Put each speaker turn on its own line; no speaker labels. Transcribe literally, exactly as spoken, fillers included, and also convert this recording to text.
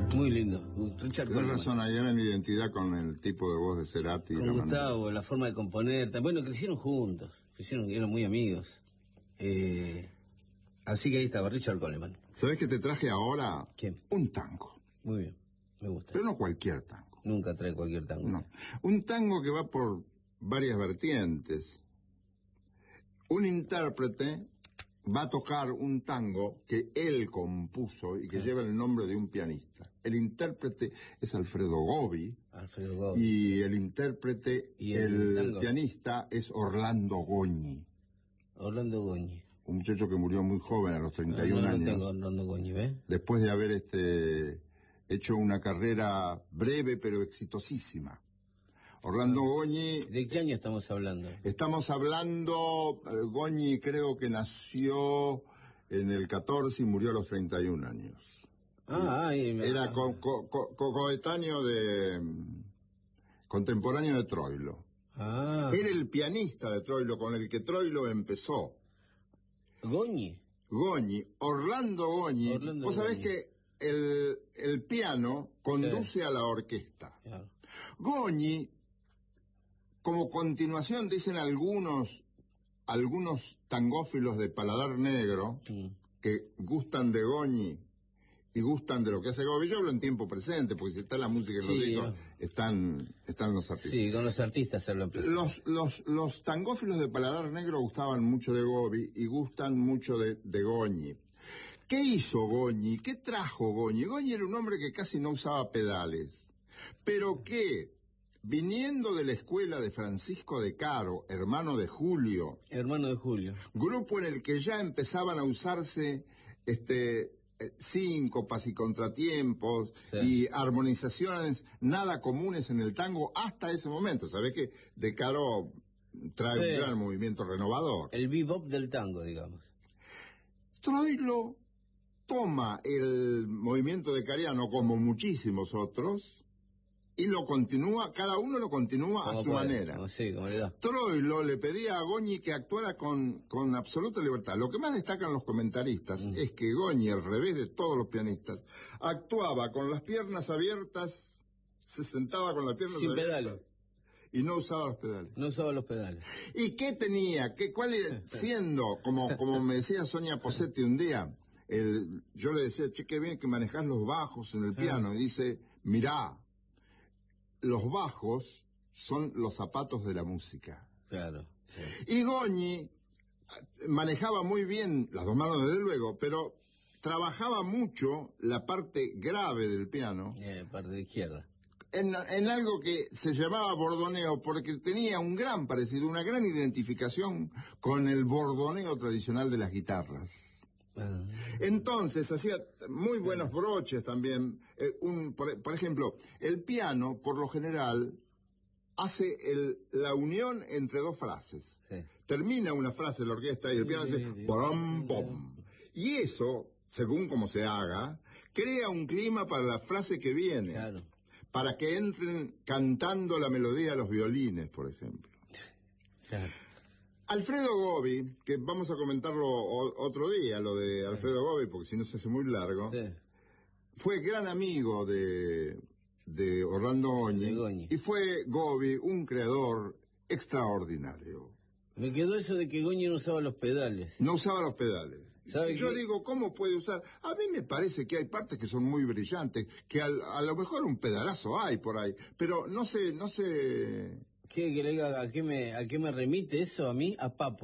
Muy lindo. Richard
Tienes
Coleman.
razón, ahí era mi identidad con el tipo de voz de Cerati.
Con
la
Gustavo,
manera.
la forma de componer. Bueno, crecieron juntos. Crecieron, eran muy amigos. Eh, así que ahí estaba, Richard Coleman.
¿Sabés qué te traje ahora?
¿Quién?
Un tango.
Muy bien, me gusta.
Pero no cualquier tango.
Nunca trae cualquier tango.
No. Un tango que va por varias vertientes. Un intérprete va a tocar un tango que él compuso y que
Ah.
lleva el nombre de un pianista. El intérprete es Alfredo Gobi.
Alfredo Gobi.
Y el intérprete,
¿Y
el,
el tango?
pianista es Orlando Goñi.
Orlando Goñi.
Un muchacho que murió muy joven, a los treinta y un
no, no
años.
tengo Orlando Goñi, ¿ves?
Después de haber este hecho una carrera breve pero exitosísima. Orlando Goñi,
¿De qué año estamos hablando?
estamos hablando, eh, Goñi creo que nació en el catorce y murió a los treinta y un años.
Ah, ahí me...
Era co co co co coetáneo de, mm, contemporáneo de Troilo.
Ah,
Era el pianista de Troilo con el que Troilo empezó.
Goñi.
Goñi, Orlando Goñi,
Orlando
vos sabés
Goñi.
que el, el piano conduce
Sí.
a la orquesta.
Claro.
Goñi, como continuación, dicen algunos, algunos tangófilos de paladar negro,
Sí.
que gustan de Goñi y gustan de lo que hace Gobi. Yo hablo en tiempo presente, porque si está la música y los
Sí,
discos,
¿no?
están, están los artistas.
Sí, con los artistas se hablan presente.
Los, los, los tangófilos de paladar negro gustaban mucho de Gobi y gustan mucho de, de Goñi. ¿Qué hizo Goñi? ¿Qué trajo Goñi? Goñi era un hombre que casi no usaba pedales, pero que, viniendo de la escuela de Francisco de Caro, hermano de Julio,
Hermano de Julio.
grupo en el que ya empezaban a usarse este eh, síncopas y contratiempos
Sí.
y armonizaciones nada comunes en el tango hasta ese momento. Sabés que De Caro trae
Sí.
un gran movimiento renovador.
El bebop del tango, digamos.
Troilo toma el movimiento de Cariano, como muchísimos otros, y lo continúa, cada uno lo continúa a
Como
su
puede,
manera.
como- sí, como le da.
Troilo le pedía a Goñi que actuara con, con absoluta libertad. Lo que más destacan los comentaristas
Mm.
es que Goñi, al revés de todos los pianistas, actuaba con las piernas abiertas, se sentaba con las piernas
Sin
abiertas
pedales.
y no usaba los pedales.
No usaba los pedales.
¿Y qué tenía? ¿Qué, cuál era, siendo, como, como me decía Sonia Posetti un día, el, yo le decía, che, qué bien que manejás los bajos en el piano, y dice, mirá, los bajos son los zapatos de la música.
Claro. Sí.
Y Goñi manejaba muy bien las dos manos, desde luego, pero trabajaba mucho la parte grave del piano
Eh, parte de izquierda.
en, en algo que se llamaba bordoneo, porque tenía un gran parecido, una gran identificación con el bordoneo tradicional de las guitarras.
Ah.
Entonces hacía muy buenos broches también. Eh, un, por, por ejemplo, el piano, por lo general, hace el, la unión entre dos frases.
Sí.
Termina una frase de la orquesta y el piano hace pam, pam. Y eso, según como se haga, crea un clima para la frase que viene.
Claro.
Para que entren cantando la melodía a los violines, por ejemplo.
Claro.
Alfredo Gobi, que vamos a comentarlo o, otro día, lo de Alfredo Gobi, porque si no se hace muy largo,
Sí.
fue gran amigo de, de Orlando Goñi,
De Goñi.
y fue Gobi un creador extraordinario.
Me quedó eso de que Goñi no usaba los pedales.
No usaba los pedales.
¿Sabe
Yo
qué?
digo, ¿cómo puede usar? A mí me parece que hay partes que son muy brillantes, que al- a lo mejor un pedalazo hay por ahí, pero no sé, no sé...
¿Qué, que le diga, a qué me, a qué me remite eso a mí? A Papo.